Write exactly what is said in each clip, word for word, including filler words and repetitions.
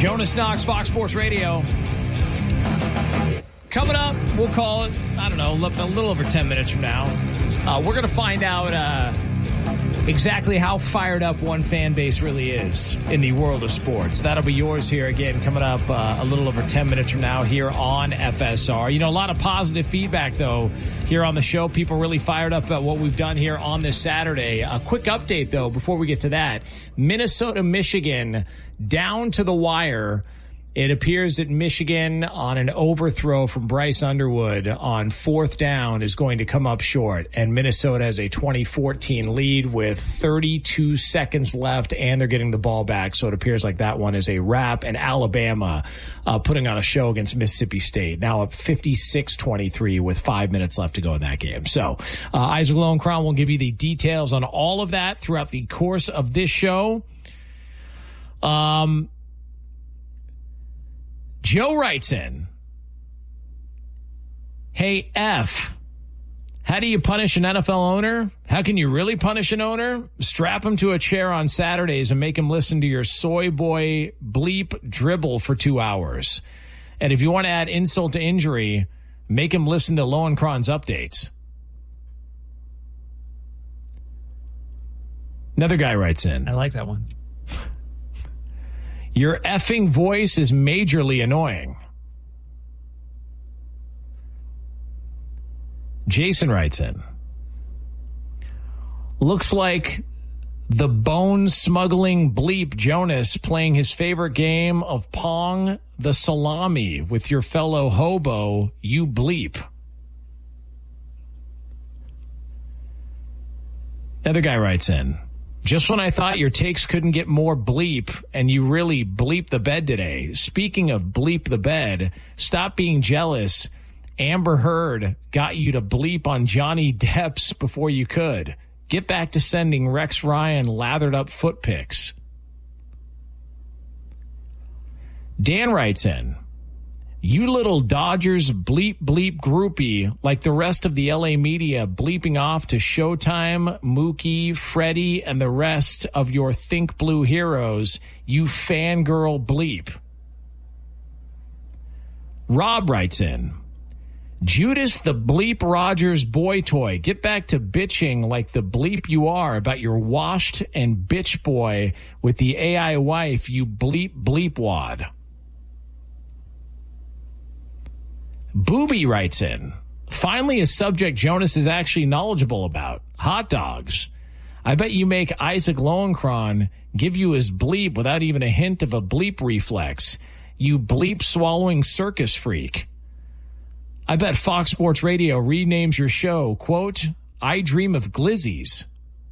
Jonas Knox, Fox Sports Radio. Coming up, we'll call it, I don't know, a little over ten minutes from now. Uh, we're going to find out uh, exactly how fired up one fan base really is in the world of sports. That'll be yours here again coming up uh, a little over ten minutes from now here on F S R. You know, a lot of positive feedback, though, here on the show. People really fired up about what we've done here on this Saturday. A quick update, though, before we get to that. Minnesota, Michigan, down to the wire. It appears that Michigan, on an overthrow from Bryce Underwood on fourth down, is going to come up short. And Minnesota has a twenty fourteen lead with thirty-two seconds left, and they're getting the ball back. So it appears like that one is a wrap. And Alabama uh, putting on a show against Mississippi State, now up fifty-six twenty-three with five minutes left to go in that game. So uh, Isaac Lowenkron will give you the details on all of that throughout the course of this show. Um... Joe writes in, hey, F, how do you punish an N F L owner? How can you really punish an owner? Strap him to a chair on Saturdays and make him listen to your soy boy bleep dribble for two hours. And if you want to add insult to injury, make him listen to Lowenkron's updates. Another guy writes in. I like that one. Your effing voice is majorly annoying. Jason writes in. Looks like the bone smuggling bleep Jonas playing his favorite game of Pong the Salami with your fellow hobo, you bleep. Another guy writes in. Just when I thought your takes couldn't get more bleep, and you really bleep the bed today. Speaking of bleep the bed, stop being jealous. Amber Heard got you to bleep on Johnny Depp's before you could. Get back to sending Rex Ryan lathered up foot pics. Dan writes in. You little Dodgers bleep bleep groupie, like the rest of the L A media bleeping off to Showtime, Mookie, Freddie, and the rest of your Think Blue heroes, you fangirl bleep. Rob writes in, Judas the bleep Rogers boy toy, get back to bitching like the bleep you are about your washed and bitch boy with the A I wife, you bleep bleep wad. Booby writes in, finally a subject Jonas is actually knowledgeable about, hot dogs. I bet you make Isaac Lowenkron give you his bleep without even a hint of a bleep reflex. You bleep swallowing circus freak. I bet Fox Sports Radio renames your show, quote, I Dream of Glizzies.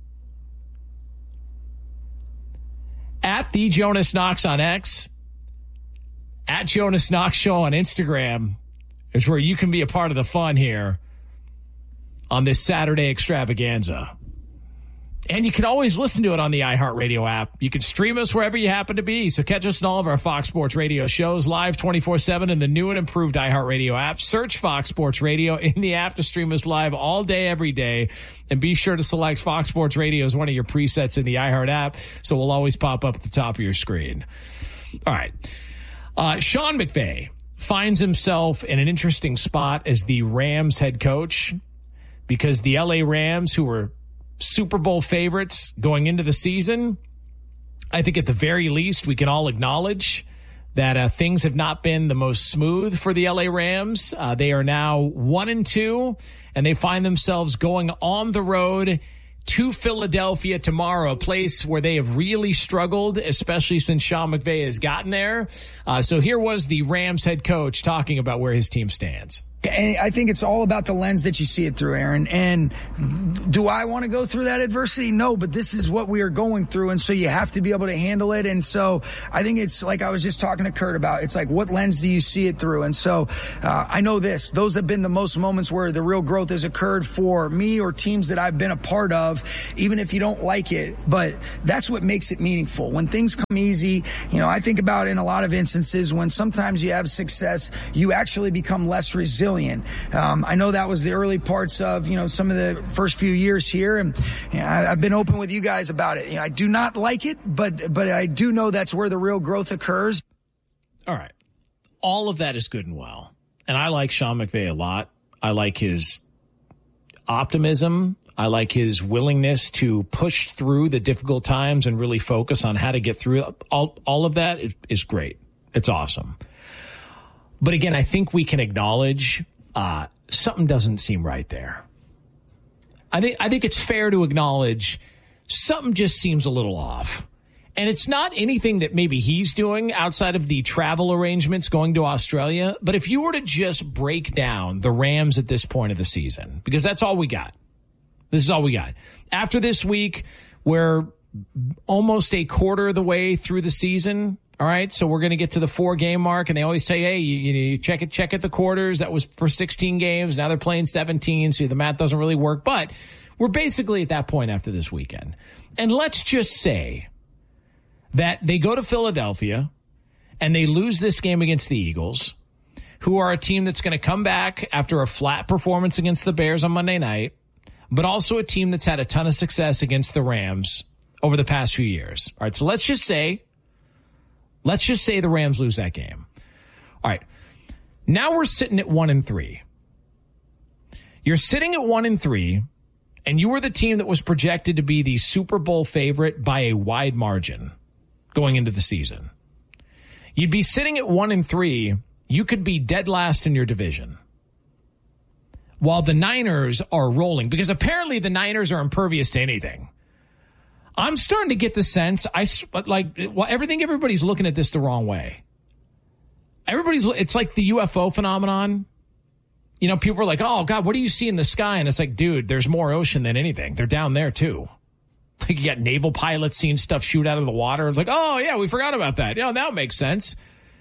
At the Jonas Knox on X, at Jonas Knox Show on Instagram, is where you can be a part of the fun here on this Saturday extravaganza. And you can always listen to it on the iHeartRadio app. You can stream us wherever you happen to be. So catch us in all of our Fox Sports Radio shows live twenty-four seven in the new and improved iHeartRadio app. Search Fox Sports Radio in the app to stream us live all day, every day. And be sure to select Fox Sports Radio as one of your presets in the iHeart app, so we'll always pop up at the top of your screen. All right. Uh, Sean McVay finds himself in an interesting spot as the Rams head coach, because the L A Rams, who were Super Bowl favorites going into the season, I think at the very least we can all acknowledge that uh, things have not been the most smooth for the L A Rams. Uh, they are now one and two, and they find themselves going on the road to Philadelphia tomorrow, a place where they have really struggled, especially since Sean McVay has gotten there. Uh, so here was the Rams head coach talking about where his team stands. And I think it's all about the lens that you see it through, Aaron. And do I want to go through that adversity? No, but this is what we are going through. And so you have to be able to handle it. And so I think it's like I was just talking to Kurt about, it's like, what lens do you see it through? And so uh, I know this, those have been the most moments where the real growth has occurred for me or teams that I've been a part of, even if you don't like it. But that's what makes it meaningful. When things come easy, you know, I think about in a lot of instances when sometimes you have success, you actually become less resilient. Um, I know that was the early parts of, you know, some of the first few years here, and you know, I, I've been open with you guys about it. You know, I do not like it, but but I do know that's where the real growth occurs. All right. All of that is good and well. And I like Sean McVay a lot. I like his optimism. I like his willingness to push through the difficult times and really focus on how to get through it. All, all of that is, is great. It's awesome. But again, I think we can acknowledge uh, something doesn't seem right there. I think I think it's fair to acknowledge something just seems a little off. And it's not anything that maybe he's doing outside of the travel arrangements going to Australia. But if you were to just break down the Rams at this point of the season, because that's all we got. This is all we got. After this week, we're almost a quarter of the way through the season. All right, so we're going to get to the four-game mark, and they always say, hey, you, you check it, check at the quarters. That was for sixteen games. Now they're playing seventeen, so the math doesn't really work. But we're basically at that point after this weekend. And let's just say that they go to Philadelphia, and they lose this game against the Eagles, who are a team that's going to come back after a flat performance against the Bears on Monday night, but also a team that's had a ton of success against the Rams over the past few years. All right, so let's just say, let's just say the Rams lose that game. All right, now we're sitting at one and three. You're sitting at one and three, and you were the team that was projected to be the Super Bowl favorite by a wide margin going into the season. You'd be sitting at one and three. You could be dead last in your division, while the Niners are rolling, because apparently the Niners are impervious to anything. I'm starting to get the sense, I like well, everything. Everybody's looking at this the wrong way. Everybody's, it's like the U F O phenomenon. You know, people are like, oh God, what do you see in the sky? And it's like, dude, there's more ocean than anything. They're down there too. Like you got naval pilots seeing stuff shoot out of the water. It's like, oh yeah, we forgot about that. Yeah, that makes sense.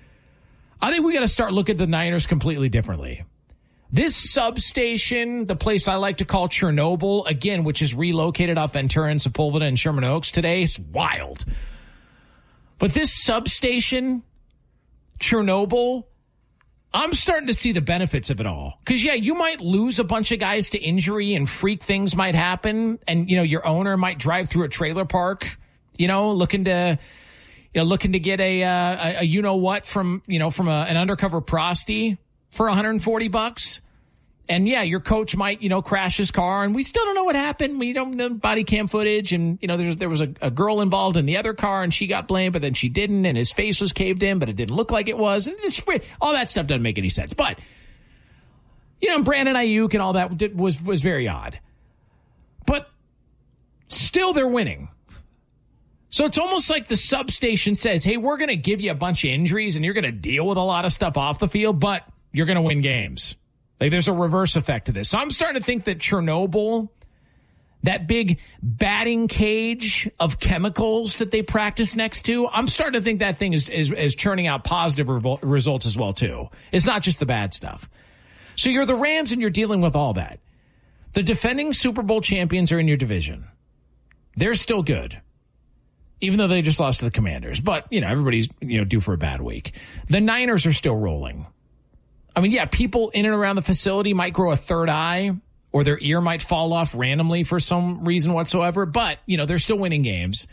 I think we got to start looking at the Niners completely differently. This substation, the place I like to call Chernobyl, again, which is relocated off Ventura and Sepulveda and Sherman Oaks today, it's wild. But this substation, Chernobyl, I'm starting to see the benefits of it all. Because, yeah, you might lose a bunch of guys to injury and freak things might happen. And, you know, your owner might drive through a trailer park, you know, looking to, you know, looking to get a, uh, a, a you-know-what from, you know, from a, an undercover prosty for one hundred forty bucks. And yeah, your coach might, you know, crash his car, and we still don't know what happened. We don't know body cam footage, and you know, there, there was a, a girl involved in the other car, and she got blamed, but then she didn't, and his face was caved in, but it didn't look like it was. And just, all that stuff doesn't make any sense. But you know, Brandon Ayuk and all that did, was was very odd. But still, they're winning. So it's almost like the substation says, "Hey, we're going to give you a bunch of injuries, and you're going to deal with a lot of stuff off the field, but you're going to win games." Like there's a reverse effect to this. So I'm starting to think that Chernobyl, that big batting cage of chemicals that they practice next to, I'm starting to think that thing is is, is churning out positive revol- results as well too. It's not just the bad stuff. So you're the Rams and you're dealing with all that. The defending Super Bowl champions are in your division. They're still good, even though they just lost to the Commanders. But, you know, everybody's, you know, due for a bad week. The Niners are still rolling. I mean, yeah, people in and around the facility might grow a third eye or their ear might fall off randomly for some reason whatsoever, but, you know, they're still winning games.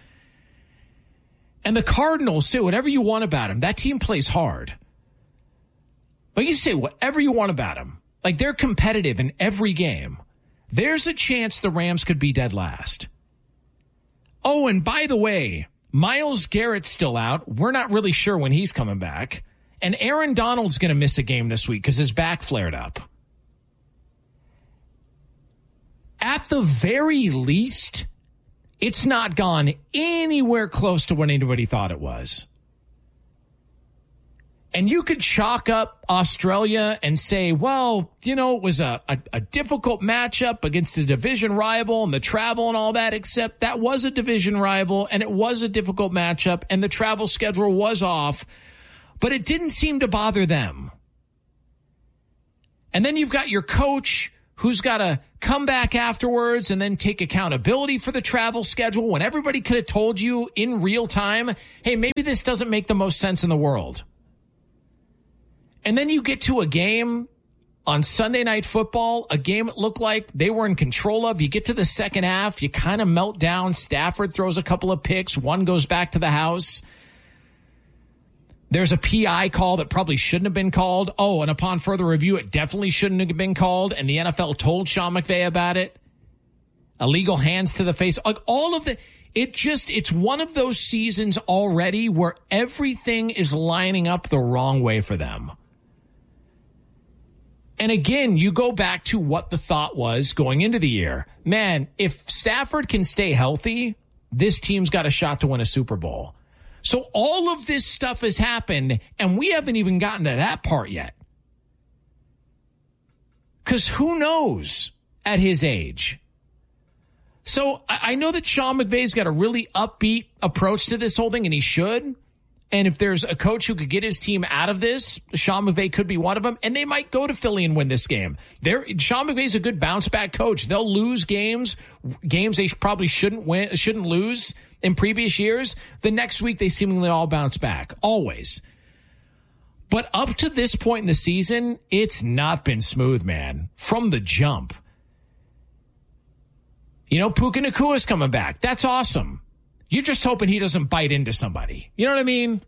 And the Cardinals, too, whatever you want about them, that team plays hard. But you say whatever you want about them. Like, they're competitive in every game. There's a chance the Rams could be dead last. Oh, and by the way, Myles Garrett's still out. We're not really sure when he's coming back. And Aaron Donald's going to miss a game this week because his back flared up. At the very least, it's not gone anywhere close to what anybody thought it was. And you could chalk up Australia and say, well, you know, it was a, a, a difficult matchup against a division rival and the travel and all that, except that was a division rival and it was a difficult matchup and the travel schedule was off. But it didn't seem to bother them. And then you've got your coach who's got to come back afterwards and then take accountability for the travel schedule when everybody could have told you in real time, hey, maybe this doesn't make the most sense in the world. And then you get to a game on Sunday Night Football, a game it looked like they were in control of. You get to the second half, you kind of melt down. Stafford throws a couple of picks. One goes back to the house. There's a P I call that probably shouldn't have been called. Oh, and upon further review, it definitely shouldn't have been called. And the N F L told Sean McVay about it. Illegal hands to the face. Like all of the, it just, it's one of those seasons already where everything is lining up the wrong way for them. And again, you go back to what the thought was going into the year. Man, if Stafford can stay healthy, this team's got a shot to win a Super Bowl. So all of this stuff has happened, and we haven't even gotten to that part yet. Because who knows at his age? So I know that Sean McVay's got a really upbeat approach to this whole thing, and he should. And if there's a coach who could get his team out of this, Sean McVay could be one of them. And they might go to Philly and win this game. They're, Sean McVay's a good bounce-back coach. They'll lose games, games they probably shouldn't win, shouldn't lose in previous years. The next week, they seemingly all bounce back, always. But up to this point in the season, it's not been smooth, man, from the jump. You know, Puka Nakua's coming back. That's awesome. You're just hoping he doesn't bite into somebody. You know what I mean?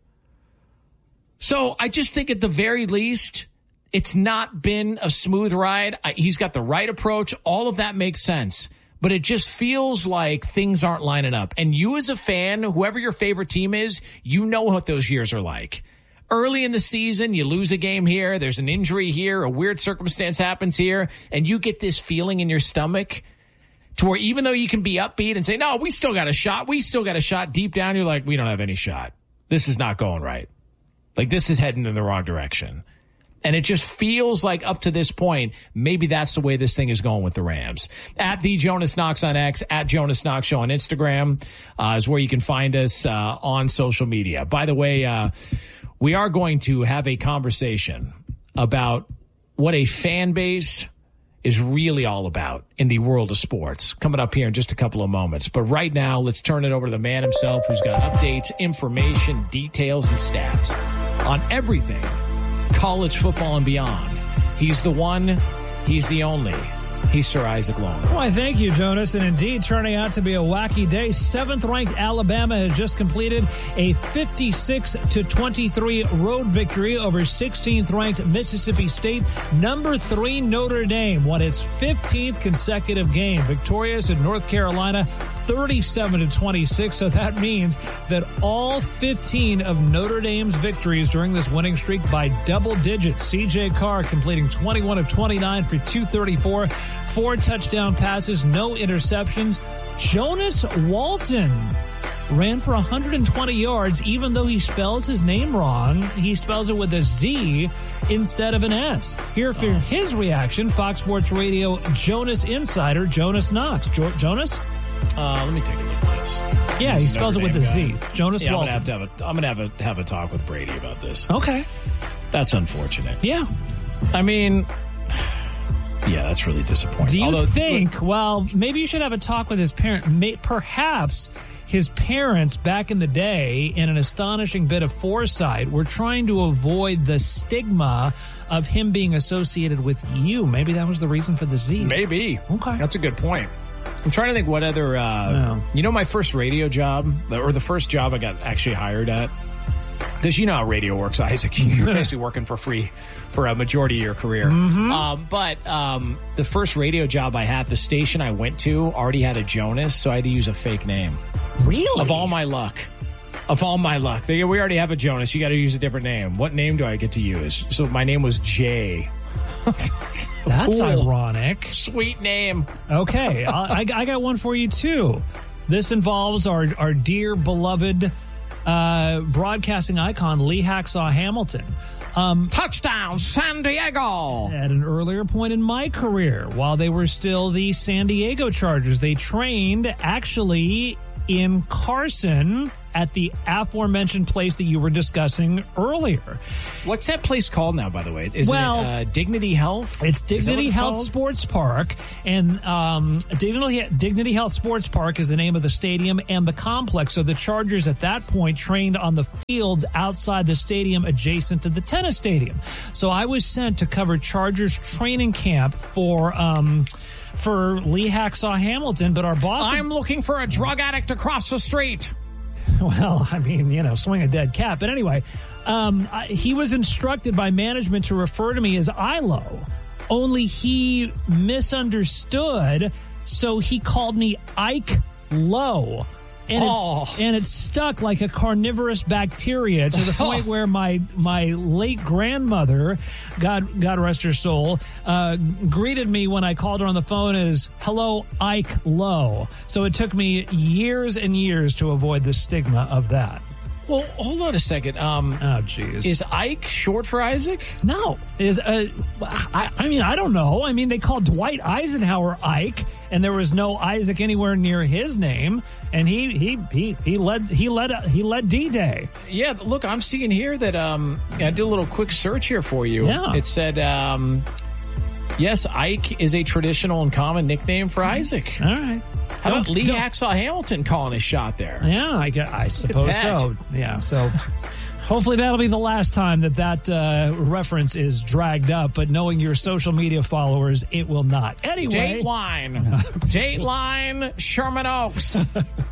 So I just think at the very least, it's not been a smooth ride. I, he's got the right approach. All of that makes sense. But it just feels like things aren't lining up. And you as a fan, whoever your favorite team is, you know what those years are like. Early in the season, you lose a game here. There's an injury here. A weird circumstance happens here. And you get this feeling in your stomach to where even though you can be upbeat and say, no, we still got a shot. We still got a shot. Deep down, you're like, we don't have any shot. This is not going right. Like, this is heading in the wrong direction. And it just feels like up to this point, maybe that's the way this thing is going with the Rams. At the Jonas Knox on X, at Jonas Knox Show on Instagram uh, is where you can find us uh, on social media. By the way, uh, we are going to have a conversation about what a fan base is really all about in the world of sports. Coming up here in just a couple of moments. But right now, let's turn it over to the man himself who's got updates, information, details, and stats on everything college football and beyond. He's the one, he's the only. He's Sir Isaac Long. Why, thank you, Jonas. And indeed, turning out to be a wacky day. Seventh-ranked Alabama has just completed a fifty-six to twenty-three road victory over sixteenth-ranked Mississippi State. Number three, Notre Dame won its fifteenth consecutive game. Victorious at North Carolina, thirty-seven to twenty-six. So that means that all fifteen of Notre Dame's victories during this winning streak by double digits. C J Carr completing twenty-one of twenty-nine for two thirty-four. Four touchdown passes, no interceptions. Jonas Walton ran for one hundred twenty yards, even though he spells his name wrong. He spells it with a Z instead of an S. Here for oh. his reaction, Fox Sports Radio Jonas insider Jonas Knox. Jo- Jonas? Uh, let me take a look at this. Yeah, he spells it with a Z. Jonas yeah, Walton. I'm gonna have to have a, I'm gonna have a have a talk with Brady about this. Okay, that's unfortunate. Yeah, I mean. Yeah, that's really disappointing. Do you Although, think, look, well, maybe you should have a talk with his parent. May, perhaps his parents back in the day, in an astonishing bit of foresight, were trying to avoid the stigma of him being associated with you. Maybe that was the reason for the Z. Maybe. Okay. That's a good point. I'm trying to think what other, uh, no. you know, my first radio job, or the first job I got actually hired at, because you know how radio works, Isaac. You're basically working for free for a majority of your career. Mm-hmm. Um, but um, the first radio job I had, the station I went to already had a Jonas, so I had to use a fake name. Really? Of all my luck. Of all my luck. They, we already have a Jonas. You got to use a different name. What name do I get to use? So my name was Jay. That's cool. Ironic. Sweet name. Okay. I, I got one for you, too. This involves our, our dear, beloved uh, broadcasting icon, Lee Hacksaw Hamilton. Um, Touchdown, San Diego! At an earlier point in my career, while they were still the San Diego Chargers, they trained actually in Carson at the aforementioned place that you were discussing earlier. What's that place called now, by the way? Is well, it uh, Dignity Health? It's Dignity it's Health called? Sports Park. And um, Dignity, Dignity Health Sports Park is the name of the stadium and the complex. So the Chargers at that point trained on the fields outside the stadium adjacent to the tennis stadium. So I was sent to cover Chargers training camp for... Um, for Lee Hacksaw Hamilton, but our boss... I'm looking for a drug addict across the street. Well, I mean, you know, swing a dead cat. But anyway, um, I, he was instructed by management to refer to me as Ilo, only he misunderstood, so he called me Ike Low. And, oh. it's, and it's stuck like a carnivorous bacteria to the point where my my late grandmother, God God rest her soul, uh, greeted me when I called her on the phone as, hello, Ike Low. So it took me years and years to avoid the stigma of that. Well, hold on a second. Um, oh, jeez. Is Ike short for Isaac? No. Is uh, I, I mean, I don't know. I mean, they called Dwight Eisenhower Ike, and there was no Isaac anywhere near his name. And he he he he led he led he led D-Day. Yeah, look, I'm seeing here that um, I did a little quick search here for you. Yeah. It said, um, yes, Ike is a traditional and common nickname for Isaac. All right. How about Don't- Lee don't- Hacksaw Hamilton calling his shot there? Yeah, I, gu- I suppose that. so. Yeah, so hopefully that'll be the last time that that uh, reference is dragged up. But knowing your social media followers, it will not. Anyway, Dateline. Dateline, Sherman Oaks.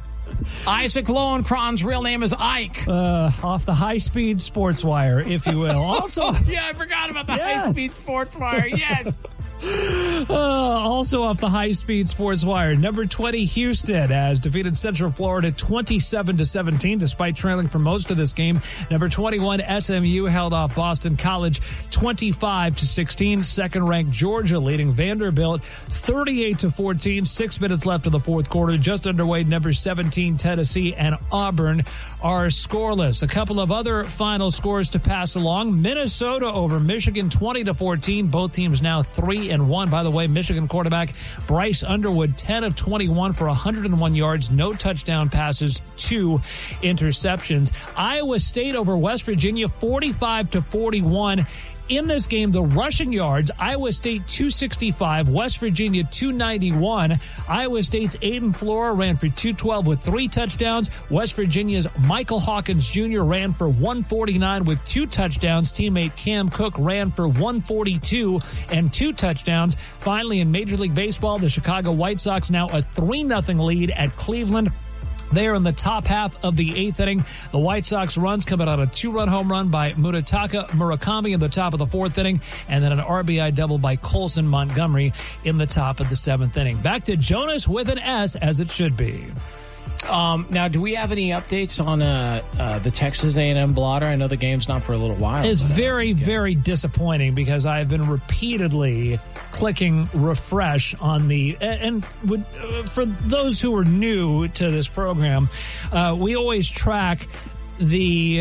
Isaac Lowenkron's real name is Ike. uh, off the high-speed sports wire, if you will. Also, Yeah, I forgot about the Yes. high-speed sports wire. Yes. Uh, also off the high-speed sports wire, number twenty Houston has defeated Central Florida twenty-seven to seventeen, despite trailing for most of this game. Number twenty-one S M U held off Boston College twenty-five to sixteen. Second-ranked Georgia leading Vanderbilt thirty-eight to fourteen. Six minutes left in the fourth quarter. Just underway, number seventeen Tennessee and Auburn are scoreless. A couple of other final scores to pass along. Minnesota over Michigan twenty to fourteen. Both teams now three and one. By the way, Michigan quarterback Bryce Underwood, ten of twenty-one for one hundred one yards, no touchdown passes, two interceptions. Iowa State over West Virginia, forty-five to forty-one. In this game, the rushing yards, Iowa State two sixty-five, West Virginia two ninety-one. Iowa State's Aiden Flora ran for two twelve with three touchdowns. West Virginia's Michael Hawkins Junior ran for one forty-nine with two touchdowns. Teammate Cam Cook ran for one forty-two and two touchdowns. Finally, in Major League Baseball, the Chicago White Sox now a three nothing lead at Cleveland. They are in the top half of the eighth inning. The White Sox runs coming out a two-run home run by Munetaka Murakami in the top of the fourth inning, and then an R B I double by Colson Montgomery in the top of the seventh inning. Back to Jonas with an S, as it should be. Um, now, do we have any updates on uh, uh, the Texas A and M blotter? I know the game's not for a little while. It's but, uh, very, very disappointing because I've been repeatedly clicking refresh on the, and, and would, uh, for those who are new to this program, uh, we always track the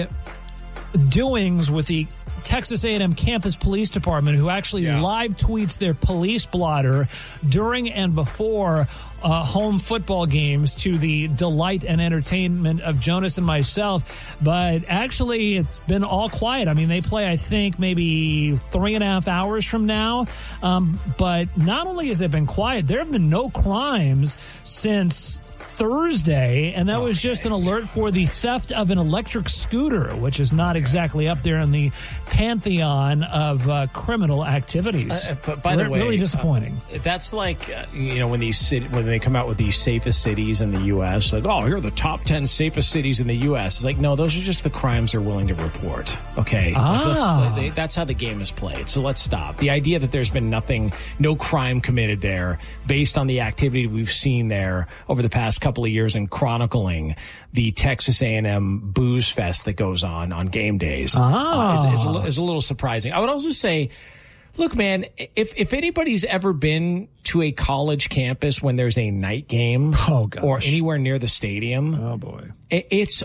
doings with the Texas A and M campus police department, who actually Yeah. live tweets their police blotter during and before uh, home football games to the delight and entertainment of Jonas and myself. But actually, it's been all quiet. I mean, they play, I think, maybe three and a half hours from now. Um, but not only has it been quiet, there have been no crimes since Thursday, and that was just an alert for the theft of an electric scooter, which is not exactly up there in the pantheon of uh, criminal activities. Uh, but by Re- the way, really disappointing. Uh, that's like uh, you know when these cit- when they come out with these safest cities in the U S, like, oh, here are the top ten safest cities in the U S. It's like, no, those are just the crimes they're willing to report. Okay, Ah. Like, let's, they, that's how the game is played. So let's stop. The idea that there's been nothing, no crime committed there, based on the activity we've seen there over the past couple of years in chronicling the Texas A and M booze fest that goes on on game days, Ah. uh, is, is, a, li- is a little surprising. I would also say, look, man, if if anybody's ever been to a college campus when there's a night game Oh, gosh. or anywhere near the stadium, Oh, boy. i- it's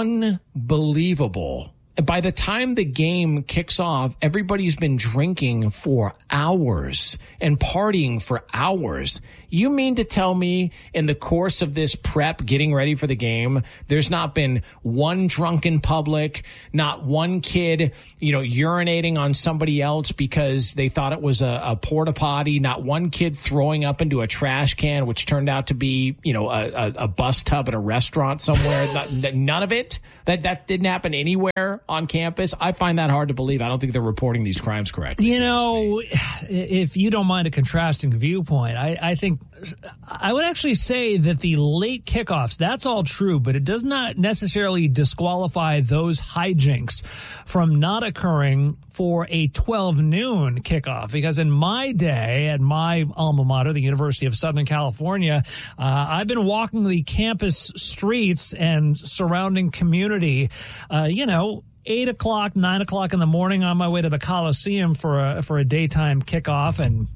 unbelievable. By the time the game kicks off, everybody's been drinking for hours and partying for hours. You mean to tell me in the course of this prep, getting ready for the game, there's not been one drunk in public, not one kid, you know, urinating on somebody else because they thought it was a, a porta potty, not one kid throwing up into a trash can, which turned out to be, you know, a, a, a bus tub at a restaurant somewhere. not, none of it. That, that didn't happen anywhere on campus. I find that hard to believe. I don't think they're reporting these crimes correctly. You know, if you don't mind a contrasting viewpoint, I, I think I would actually say that the late kickoffs, that's all true, but it does not necessarily disqualify those hijinks from not occurring for a twelve noon kickoff. Because in my day, at my alma mater, the University of Southern California, uh, I've been walking the campus streets and surrounding community, uh, you know, eight o'clock, nine o'clock in the morning on my way to the Coliseum for a, for a daytime kickoff, and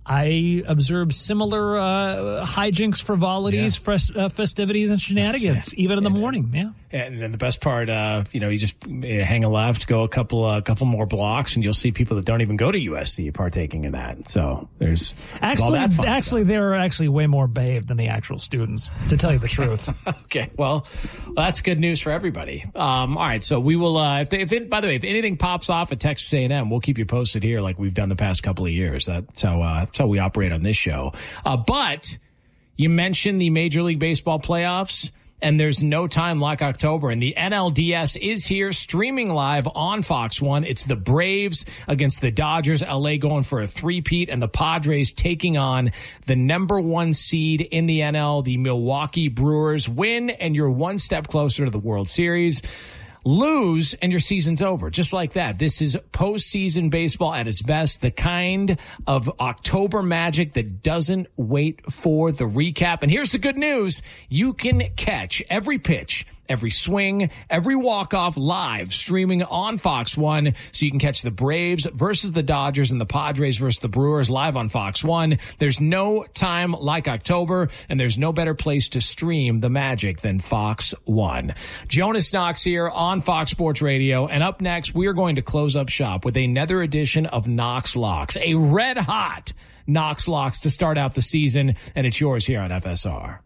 I observed similar uh, hijinks, frivolities, yeah. fres- uh, festivities, and shenanigans, yeah. even in the morning. Yeah. And then the best part, uh, you know, you just hang a left, go a couple, a uh, couple more blocks, and you'll see people that don't even go to U S C partaking in that. So there's actually, all that fun actually, stuff. They're actually way more behaved than the actual students, to tell you the truth. Okay, well, that's good news for everybody. Um, all right, so we will. Uh, if, they, if it, by the way, if anything pops off at Texas A and M, we'll keep you posted here, like we've done the past couple of years. That's how uh, that's how we operate on this show. Uh, but you mentioned the Major League Baseball playoffs. And there's no time like October. And the N L D S is here, streaming live on Fox one. It's the Braves against the Dodgers. L A going for a three-peat, and the Padres taking on the number one seed in the N L, the Milwaukee Brewers. Win, and you're one step closer to the World Series. Lose, and your season's over. Just like that. This is postseason baseball at its best. The kind of October magic that doesn't wait for the recap. And here's the good news. You can catch every pitch, every swing, every walk-off live streaming on Fox one. So you can catch the Braves versus the Dodgers and the Padres versus the Brewers live on Fox one. There's no time like October, and there's no better place to stream the magic than Fox one. Jonas Knox here on Fox Sports Radio. And up next, we are going to close up shop with another edition of Knox Locks, a red-hot Knox Locks to start out the season. And it's yours here on F S R.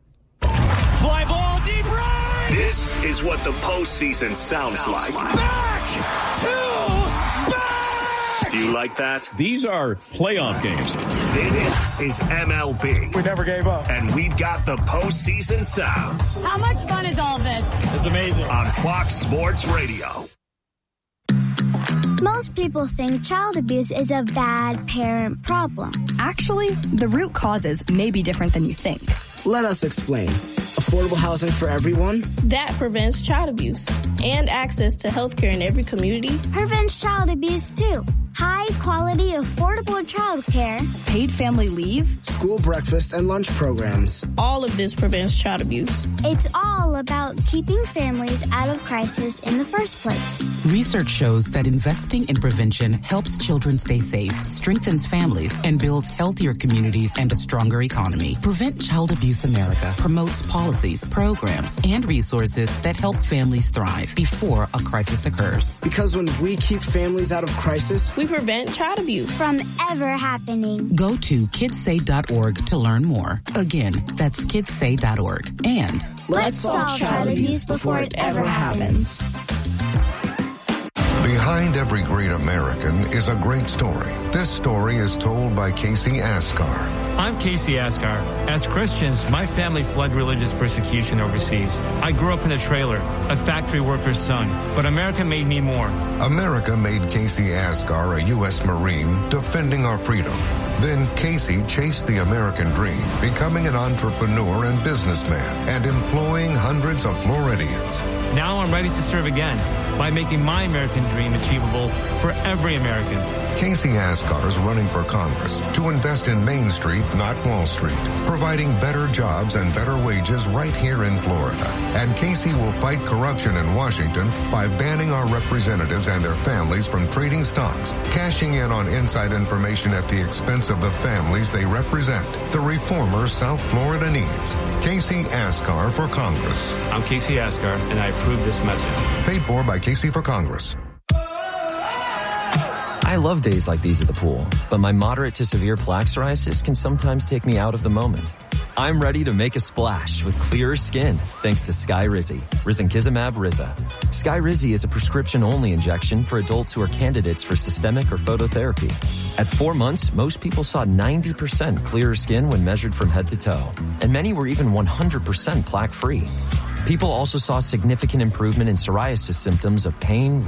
Fly ball deep right. This is what the postseason sounds, sounds like. Back to back. Do you like that? These are playoff games. This is M L B. We never gave up. And we've got the postseason sounds. How much fun is all this? It's amazing. On Fox Sports Radio. Most people think child abuse is a bad parent problem. Actually, the root causes may be different than you think. Let us explain. Affordable housing for everyone? That prevents child abuse and access to health care in every community. Prevents child abuse, too. High quality, affordable child care. Paid family leave. School breakfast and lunch programs. All of this prevents child abuse. It's all about keeping families out of crisis in the first place. Research shows that investing in prevention helps children stay safe, strengthens families, and builds healthier communities and a stronger economy. Prevent Child Abuse America promotes policies, programs, and resources that help families thrive before a crisis occurs. Because when we keep families out of crisis, we prevent child abuse from ever happening. Go to kids say dot org to learn more. Again, that's kids say dot org. And let's solve child abuse before it ever happens. Behind every great American is a great story. This story is told by Casey Askar. I'm Casey Askar. As Christians, my family fled religious persecution overseas. I grew up in a trailer, a factory worker's son, but America made me more. America made Casey Askar a U S Marine defending our freedom. Then Casey chased the American dream, becoming an entrepreneur and businessman and employing hundreds of Floridians. Now I'm ready to serve again by making my American dream achievable for every American. Casey Askar is running for Congress to invest in Main Street, not Wall Street, providing better jobs and better wages right here in Florida. And Casey will fight corruption in Washington by banning our representatives and their families from trading stocks, cashing in on inside information at the expense of the families they represent. The reformer South Florida needs. Casey Askar for Congress. I'm Casey Askar, and I approve this message. Paid for by Casey for Congress. I love days like these at the pool, but my moderate to severe plaque psoriasis can sometimes take me out of the moment. I'm ready to make a splash with clearer skin thanks to Skyrizi, Risankizumab Riza. Skyrizi is a prescription-only injection for adults who are candidates for systemic or phototherapy. At four months, most people saw ninety percent clearer skin when measured from head to toe, and many were even one hundred percent plaque-free. People also saw significant improvement in psoriasis symptoms of pain,